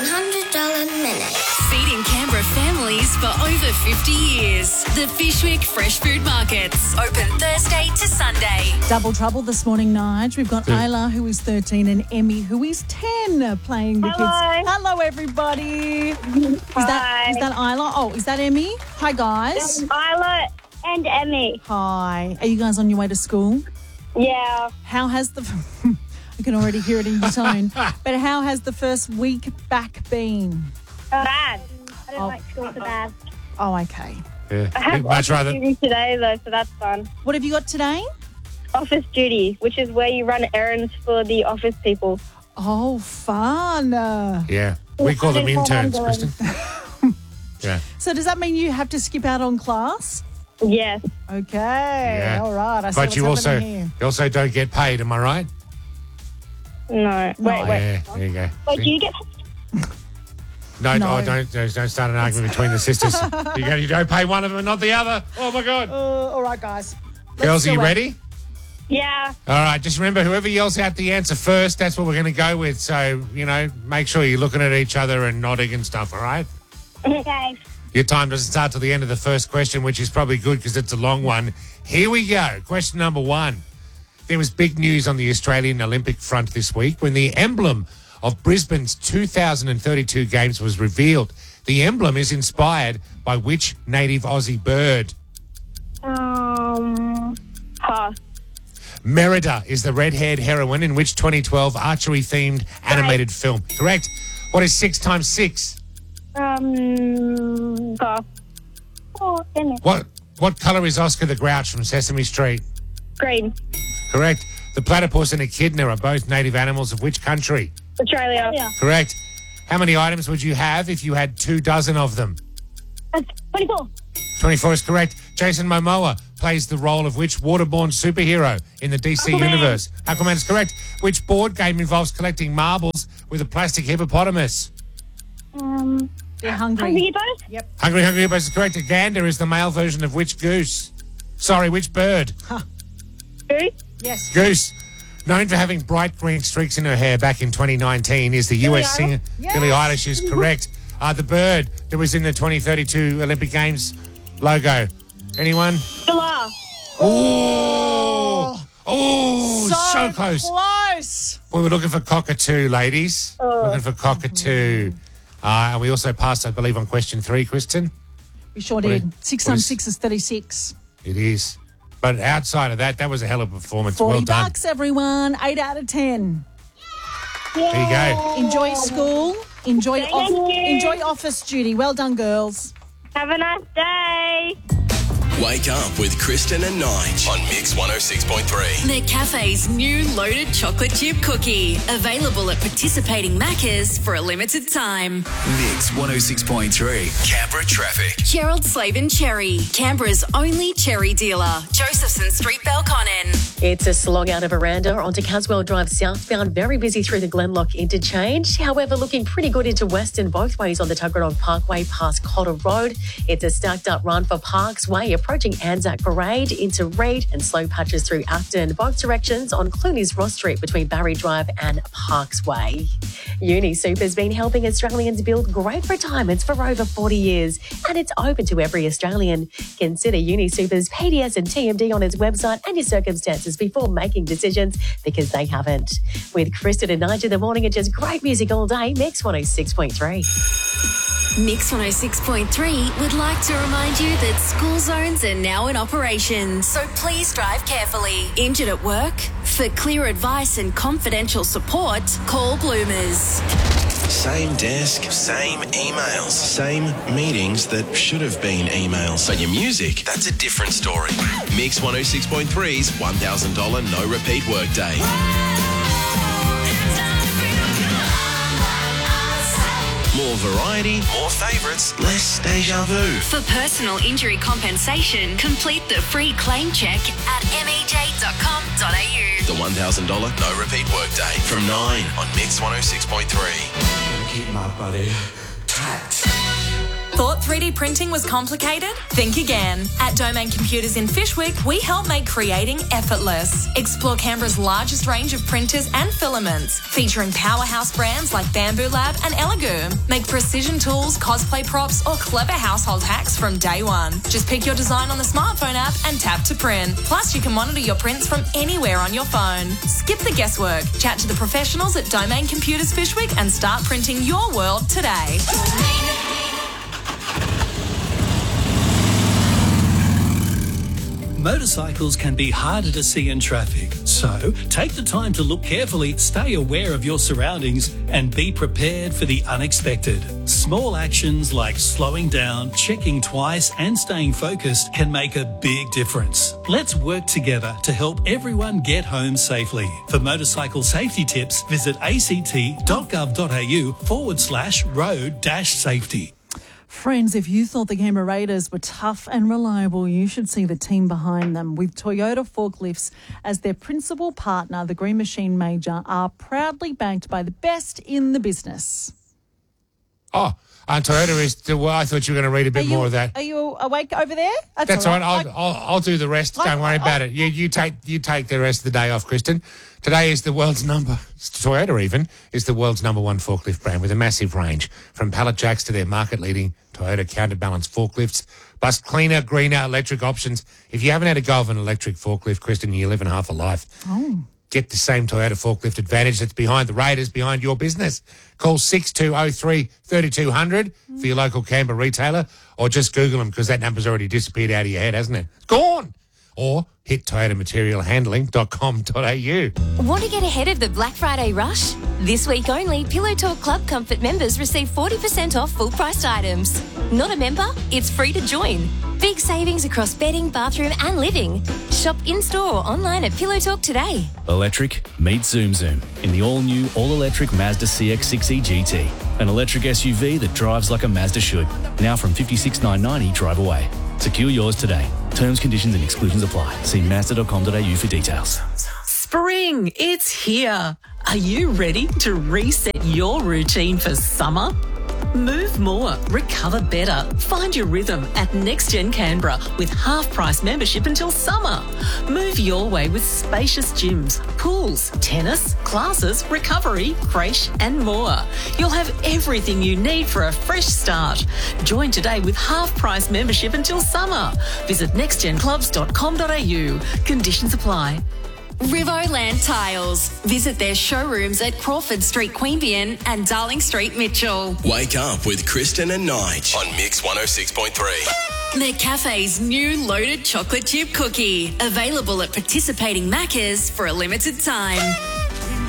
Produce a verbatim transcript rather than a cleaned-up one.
one hundred dollars Minute. Feeding Canberra families for over fifty years. The Fishwick Fresh Food Markets. Open Thursday to Sunday. Double trouble this morning, Nige. We've got Ayla, who is thirteen, and Emmy, who is ten, playing the Hello. kids. Hello, everybody. Is that, is that Ayla? Oh, is that Emmy? Hi, guys. Isla and Emmy. Hi. Are you guys on your way to school? Yeah. How has the... I can already hear it in your tone. But how has the first week back been? Bad. I don't Oh. like school so bad. Oh, okay. Yeah. I have We'd much office rather. duty today, though, so that's fun. What have you got today? Office duty, which is where you run errands for the office people. Oh, fun. Uh, Yeah. We call them I didn't know interns, what I'm Kristen. Yeah. So does that mean you have to skip out on class? Yes. Okay. Yeah. All right. I see But what's you also happening here. you also don't get paid, am I right? No. Wait, wait. Yeah, there you go. Wait, See? do you get... No, No. oh, don't, don't don't start an argument between the sisters. you, go, you don't pay one of them and not the other. Oh, my God. Uh, all right, guys. Let's Girls, are do you it. ready? Yeah. All right, just remember, whoever yells out the answer first, that's what we're going to go with. So, you know, make sure you're looking at each other and nodding and stuff, all right? Okay. Your time doesn't start till the end of the first question, which is probably good because it's a long one. Here we go. Question number one. There was big news on the Australian Olympic front this week when the emblem of Brisbane's two thousand thirty-two Games was revealed. The emblem is inspired by which native Aussie bird? Um... Pass. Merida is the red-haired heroine in which twenty twelve archery-themed animated film. Correct. What is six times six? Um... Pass. Oh, damn it. What What colour is Oscar the Grouch from Sesame Street? Green. Correct. The platypus and echidna are both native animals of which country? Australia. Yeah. Correct. How many items would you have if you had two dozen of them? That's twenty-four. twenty-four is correct. Jason Momoa plays the role of which waterborne superhero in the D C Aquaman. universe? Aquaman is correct. Which board game involves collecting marbles with a plastic hippopotamus? Um... They're hungry. Hungry Hippos? Yep. Hungry Hungry Hippos is correct. A gander is the male version of which goose? Sorry, which bird? Goose? Yes. Goose. Known for having bright green streaks in her hair back in twenty nineteen is the U S Billie singer. Yes. Billie Eilish is correct. Uh, the bird that was in the twenty thirty-two Olympic Games logo. Anyone? Galah. Oh, oh, so, close. close. We were looking for cockatoo, ladies. Oh. Looking for cockatoo. Uh, and we also passed, I believe, on question three, Kristen. We sure What did. is- Six what times is- six is thirty-six. It is. But outside of that, that was a hell of a performance. Forty well done. bucks, everyone. Eight out of ten. There you go. Enjoy school. Enjoy Thank off- you. enjoy office duty. Well done, girls. Have a nice day. Wake up with Kristen and Nige on Mix one oh six point three. McCafe's new loaded chocolate chip cookie. Available at participating Maccas for a limited time. Mix one oh six point three. Canberra traffic. Gerald Slavin Cherry. Canberra's only cherry dealer. Josephson Street, Belconnen. It's a slog out of Aranda onto Caswell Drive southbound. Very busy through the Glenlock interchange. However, looking pretty good into Western both ways on the Tuggeranong Parkway past Cotter Road. It's a stacked up run for Parks Way approaching Anzac Parade into Reid and slow patches through Acton. Both directions on Clooney's Ross Street between Barry Drive and Parks Way. UniSuper's been helping Australians build great retirements for over forty years, and it's open to every Australian. Consider UniSuper's P D S and T M D on its website and your circumstances before making decisions, because they haven't. With Kristen and Nigel in the morning, it's just great music all day. Mix one oh six point three. Mix one oh six point three would like to remind you that school zones are now in operation, so please drive carefully. Injured at work? For clear advice and confidential support, call Bloomers. Same desk, same emails, same meetings that should have been emails. But your music, that's a different story. Mix one oh six point three's one thousand dollars no repeat workday. More variety, more favourites, less deja vu. For personal injury compensation, complete the free claim check at m e j dot com dot a u. The one thousand dollars no repeat workday from nine on Mix one oh six point three. Keep my body tight. Thought three D printing was complicated? Think again. At Domain Computers in Fyshwick, we help make creating effortless. Explore Canberra's largest range of printers and filaments, featuring powerhouse brands like Bamboo Lab and Elegoo. Make precision tools, cosplay props, or clever household hacks from day one. Just pick your design on the smartphone app and tap to print. Plus, you can monitor your prints from anywhere on your phone. Skip the guesswork. Chat to the professionals at Domain Computers Fyshwick and start printing your world today. Motorcycles can be harder to see in traffic, so take the time to look carefully, stay aware of your surroundings, and be prepared for the unexpected. Small actions like slowing down, checking twice, and staying focused can make a big difference. Let's work together to help everyone get home safely. For motorcycle safety tips, visit act.gov.au forward slash road dash safety. Friends, if you thought the Canberra Raiders were tough and reliable, you should see the team behind them. With Toyota Forklifts as their principal partner, the Green Machine Major are proudly backed by the best in the business. Oh, uh, Toyota is, well, I thought you were going to read a bit you, more of that. Are you awake over there? That's, That's all right. right. I'll, I'll, I'll do the rest. I, Don't worry I, about I, it. You, you take you take the rest of the day off, Kristen. Today is the world's number, Toyota even, is the world's number one forklift brand with a massive range, from pallet jacks to their market-leading Toyota counterbalance forklifts, plus cleaner, greener electric options. If you haven't had a go of an electric forklift, Kristen, you're living half a life. Oh. Get the same Toyota forklift advantage that's behind the Raiders, behind your business. Call six two oh three, three two zero zero for your local Canberra retailer, or just Google them because that number's already disappeared out of your head, hasn't it? It's gone. Or hit toyota material handling dot com dot a u. Want to get ahead of the Black Friday rush? This week only, Pillow Talk Club Comfort members receive forty percent off full-priced items. Not a member? It's free to join. Big savings across bedding, bathroom and living. Shop in-store or online at Pillow Talk today. Electric, meet Zoom Zoom in the all-new, all-electric Mazda C X six E G T. An electric S U V that drives like a Mazda should. Now from fifty-six thousand nine hundred ninety drive away. Secure yours today. Terms, conditions and exclusions apply. See mazda dot com dot a u for details. Spring, it's here. Are you ready to reset your routine for summer? Move more, recover better. Find your rhythm at NextGen Canberra with half-price membership until summer. Move your way with spacious gyms, pools, tennis, classes, recovery, creche and more. You'll have everything you need for a fresh start. Join today with half-price membership until summer. Visit next gen clubs dot com dot a u. Conditions apply. Rivoland Tiles. Visit their showrooms at Crawford Street, Queanbeyan and Darling Street, Mitchell. Wake up with Kristen and Nige on Mix one oh six point three. McCafe's new loaded chocolate chip cookie. Available at participating Maccas for a limited time.